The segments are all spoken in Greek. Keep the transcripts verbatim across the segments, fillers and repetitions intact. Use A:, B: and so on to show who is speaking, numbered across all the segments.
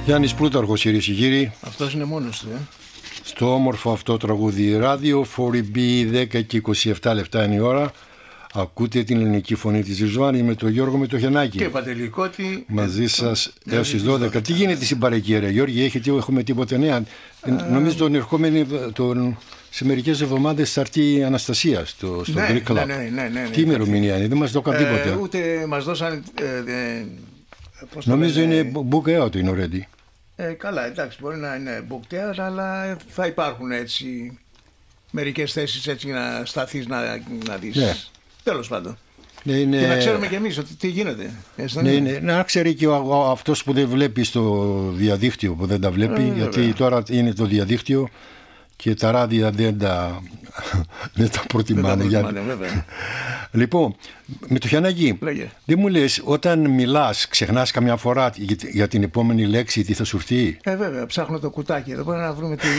A: Γιάννης Πλούταρχος, κυρίες και κύριοι.
B: Αυτός είναι μόνος του, ε.
A: Στο όμορφο αυτό τραγούδι ράδιο, φορ μπι δέκα και είκοσι επτά λεπτά είναι η ώρα. Ακούτε την ελληνική φωνή της Ριζβάνης με τον Γιώργο Μητοχενάκη.
B: Και Παντελικώτη.
A: Μαζί σας έως τις δώδεκα. Τι γίνεται στην παροικία, ρε Γιώργη, έχετε, έχουμε τίποτε νέα? Α, νομίζω τον ερχόμενη, τον, σε μερικές εβδομάδες θα έρθει η Αναστασία στο, στο
B: ναι,
A: Greek Club.
B: Ναι, ναι, ναι, ναι, ναι,
A: τι ημερομηνία είναι, δεν μας το έκανε τίποτε.
B: Ε, ούτε μας δώσαν. Ε, ε,
A: νομίζω είναι book out, είναι already.
B: Ε, καλά, εντάξει, μπορεί να είναι booked out, αλλά θα υπάρχουν έτσι μερικές θέσεις έτσι να σταθείς να, να δεις. Ναι. Τέλος πάντων.
A: Ναι, είναι...
B: Και να ξέρουμε κι εμείς ότι τι γίνεται.
A: Ναι, είναι... Να ξέρει και αυτός που δεν βλέπει στο διαδίκτυο, που δεν τα βλέπει, ε, γιατί βέβαια. Τώρα είναι το διαδίκτυο και τα ράδια δεν τα, δεν τα προτιμάνε.
B: Δεν τα προτιμάνε, βέβαια.
A: Λοιπόν, Μητοχενάκη, δεν μου λες, όταν μιλάς, ξεχνάς καμιά φορά για, για την επόμενη λέξη τι θα σου έρθει?
B: Ε, βέβαια, ψάχνω το κουτάκι εδώ πέρα να βρούμε τι,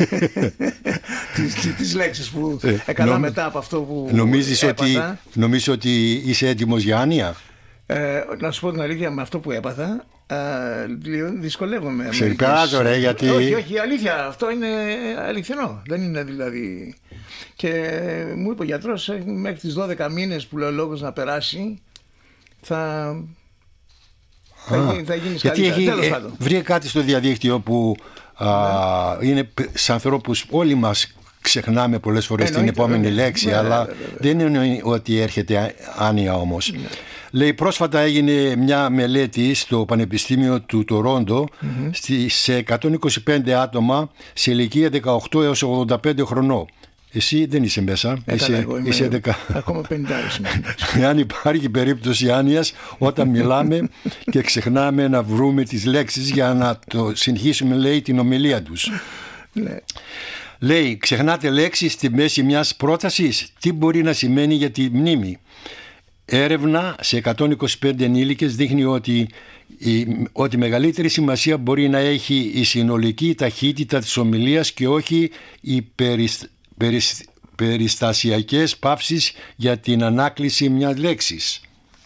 B: τις, τις λέξεις που ε, έκανα νομ... μετά από αυτό που
A: νομίζεις
B: έπαθα.
A: Ότι, νομίζεις ότι είσαι έτοιμος για άνοια?
B: Ε, να σου πω την αλήθεια, με αυτό που έπαθα, ε, δυσκολεύομαι.
A: Σε υπεράζω, ρε, γιατί...
B: Όχι, όχι, αλήθεια, αυτό είναι αληθινό. Δεν είναι δηλαδή... Και μου είπε ο γιατρός, μέχρι τις δώδεκα μήνες που λέει ο λόγος να περάσει, θα... Θα, γίνει, θα γίνεις
A: γιατί καλύτερα. Έχει, ε, βρήκε κάτι στο διαδίκτυο που α, ναι. είναι σε ανθρώπους, όλοι μας ξεχνάμε πολλές φορές την επόμενη βέβαια. λέξη, βέβαια, αλλά βέβαια, βέβαια. δεν είναι ότι έρχεται άνοια όμως. Ναι. Λέει, πρόσφατα έγινε μια μελέτη στο Πανεπιστήμιο του Τορόντο mm-hmm. σε εκατόν είκοσι πέντε άτομα σε ηλικία δεκαοκτώ έως ογδόντα πέντε χρονών. Εσύ δεν είσαι μέσα,
B: ε,
A: είσαι,
B: εγώ είμαι,
A: είσαι δεκα...
B: ακόμα πενήντα.
A: Αν υπάρχει περίπτωση άνοιας όταν μιλάμε και ξεχνάμε να βρούμε τις λέξεις για να το συνεχίσουμε, λέει, την ομιλία τους.
B: Ναι.
A: Λέει, ξεχνάτε λέξεις στη μέση μιας πρότασης? Τι μπορεί να σημαίνει για τη μνήμη? Έρευνα σε εκατόν είκοσι πέντε ενήλικες δείχνει ότι η, ότι μεγαλύτερη σημασία μπορεί να έχει η συνολική ταχύτητα της ομιλίας και όχι οι περισ, περισ, περιστασιακές παύσεις για την ανάκληση μιας λέξης.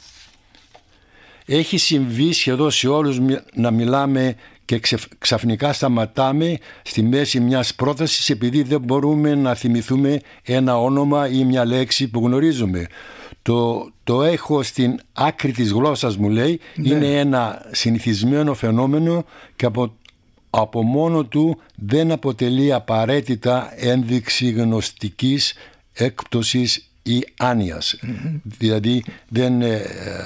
A: Έχει συμβεί σχεδόν σε όλους να μιλάμε και ξαφνικά σταματάμε στη μέση μιας πρότασης επειδή δεν μπορούμε να θυμηθούμε ένα όνομα ή μια λέξη που γνωρίζουμε. Το, το έχω στην άκρη της γλώσσας, μου λέει, ναι. είναι ένα συνηθισμένο φαινόμενο και από, από μόνο του δεν αποτελεί απαραίτητα ένδειξη γνωστικής έκπτωσης ή άνοιας. Mm-hmm. Δηλαδή δεν... Ε,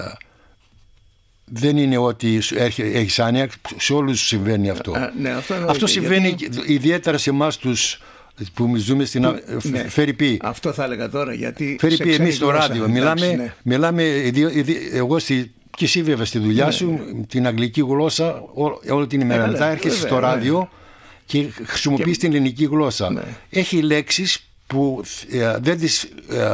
A: Δεν είναι ότι έχεις άνοια, σε όλους συμβαίνει αυτό.
B: Α, ναι, αυτό
A: αυτό συμβαίνει γιατί... ιδιαίτερα σε εμάς τους που ζούμε στην ναι. Φερρυπή.
B: Αυτό θα έλεγα τώρα, γιατί
A: Φερρυπή, εμείς στο ράδιο μιλάμε, ναι. μιλάμε εγώ στη, και εσύ βέβαια στη δουλειά ναι. σου την αγγλική γλώσσα ό, όλη την ημέρα. Μετά έρχεσαι στο ράδιο ναι. και χρησιμοποιείς και... την ελληνική γλώσσα. Ναι. Έχει λέξεις που ε, δεν, τις, ε,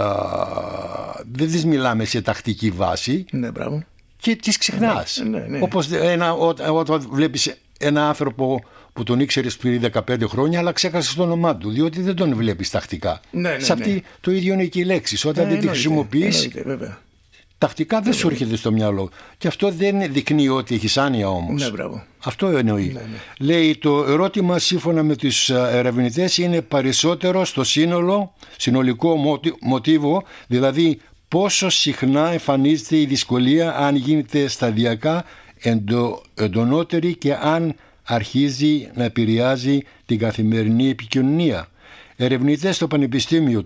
A: δεν τις μιλάμε σε τακτική βάση.
B: Ναι, μπράβο.
A: Και τις ξεχνάς.
B: Ναι, ναι, ναι.
A: Όπως ένα, όταν βλέπεις ένα άνθρωπο που τον ήξερες πριν δεκαπέντε χρόνια, αλλά ξέχασες το όνομά του, διότι δεν τον βλέπεις τακτικά.
B: Ναι, ναι,
A: σε αυτή
B: ναι.
A: το ίδιο είναι και οι λέξεις. Όταν
B: ναι,
A: δεν τη χρησιμοποιείς, τακτικά δεν
B: βέβαια.
A: σου έρχεται στο μυαλό. Και αυτό δεν δεικνύει ότι έχεις άνοια όμως.
B: Ναι, μπράβο.
A: Αυτό εννοεί.
B: Ναι, ναι.
A: Λέει, το ερώτημα σύμφωνα με τους ερευνητές είναι περισσότερο στο σύνολο, συνολικό μοτίβο, δηλαδή πόσο συχνά εμφανίζεται η δυσκολία, αν γίνεται σταδιακά εντο, εντονότερη και αν αρχίζει να επηρεάζει την καθημερινή επικοινωνία. Ερευνητές στο Πανεπιστήμιο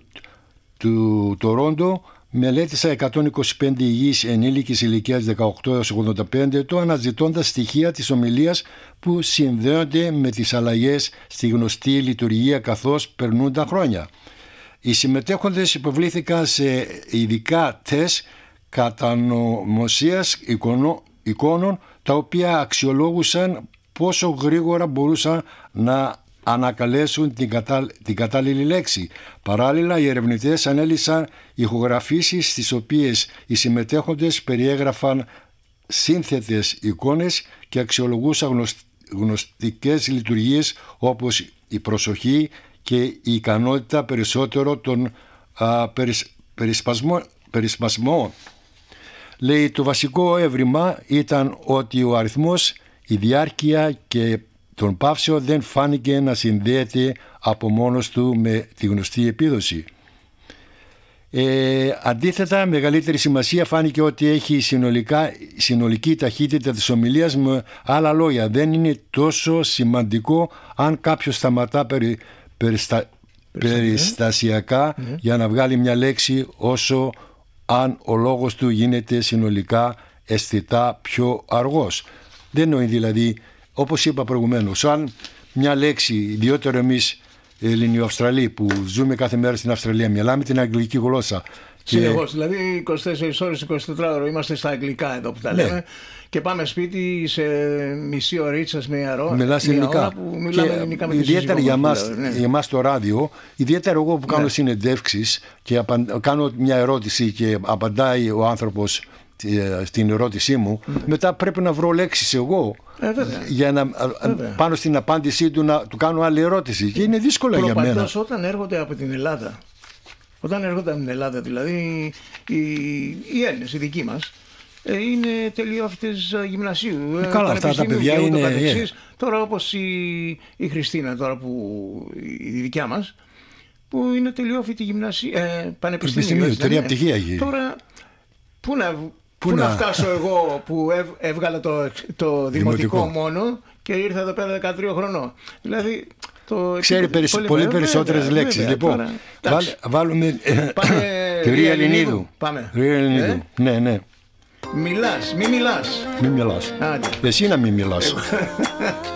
A: του Τορόντο μελέτησαν εκατόν είκοσι πέντε υγιείς ενήλικες ηλικίας δεκαοκτώ έως ογδόντα πέντε ετών, αναζητώντας στοιχεία της ομιλίας που συνδέονται με τις αλλαγές στη γνωστή λειτουργία καθώς περνούν τα χρόνια. Οι συμμετέχοντες υποβλήθηκαν σε ειδικά τεστ κατανομωσίας εικόνων, τα οποία αξιολόγουσαν πόσο γρήγορα μπορούσαν να ανακαλέσουν την, κατα... την κατάλληλη λέξη. Παράλληλα, οι ερευνητές ανέλυσαν ηχογραφήσεις στις οποίες οι συμμετέχοντες περιέγραφαν σύνθετες εικόνες και αξιολογούσαν γνωσ... γνωστικές λειτουργίες όπως η προσοχή και η ικανότητα περισσότερο των α, περισ, περισπασμών, περισπασμών. Λέει, το βασικό έβριμα ήταν ότι ο αριθμός η διάρκεια και των παύσεων δεν φάνηκε να συνδέεται από μόνος του με τη γνωστή επίδοση. Ε, αντίθετα, μεγαλύτερη σημασία φάνηκε ότι έχει συνολικά, συνολική ταχύτητα της ομιλίας. Με άλλα λόγια, δεν είναι τόσο σημαντικό αν κάποιος σταματά περι, περιστα, περιστασιακά ναι. για να βγάλει μια λέξη, όσο αν ο λόγος του γίνεται συνολικά αισθητά πιο αργός. Δεν εννοεί δηλαδή, όπως είπα προηγουμένως, αν μια λέξη, ιδιαίτερα εμείς Ελληνοαυστραλοί που ζούμε κάθε μέρα στην Αυστραλία, μιλάμε την αγγλική γλώσσα.
B: Συνεχώς, και... δηλαδή είκοσι τέσσερις ώρες, είκοσι τέσσερις ώρες είμαστε στα αγγλικά εδώ που τα ναι. λέμε, και πάμε σπίτι σε μισή ωρίτσα, μια ώρα,
A: Μιλάς
B: μια
A: ελληνικά.
B: ώρα που μιλάμε και ελληνικά με τη
A: ιδιαίτερα για μας,
B: ναι.
A: για μας το ράδιο, ιδιαίτερα εγώ που κάνω ναι. συνεντεύξεις και απαν... κάνω μια ερώτηση και απαντάει ο άνθρωπος στην ερώτησή μου, mm. μετά πρέπει να βρω λέξεις εγώ ε, για να βέβαια. πάνω στην απάντησή του να του κάνω άλλη ερώτηση και είναι δύσκολο για μένα.
B: Προπαντός όταν έρχονται από την Ελλάδα, όταν έρχονται από την Ελλάδα δηλαδή οι, οι Έλληνες, οι δικοί μας, είναι τελειόφοιτες γυμνασίου,
A: καλά, αυτά τα παιδιά είναι yeah.
B: Τώρα όπως η, η Χριστίνα τώρα που η δικιά μας, που είναι τελειόφοιτη γυμνασίου, ε, πανεπιστήμιο,
A: τρία πτυχία έχει.
B: Τώρα πού να Πού, Πού να... να φτάσω εγώ που έβ, έβγαλα το, το δημοτικό, δημοτικό μόνο και ήρθα εδώ πέρα δεκατρία χρονών. Δηλαδή, το
A: ξέρει περισ... πολύ, πολύ περισσότερες βέβαια, λέξεις. Βέβαια, λοιπόν, τώρα, βάλ, βάλουμε Ρία Ελληνίδου.
B: Πάμε.
A: Ρία Ελληνίδου. Ε? Ναι, ναι.
B: Μιλάς, μη μιλάς.
A: Μη μιλάς. Εσύ να μη μιλάς.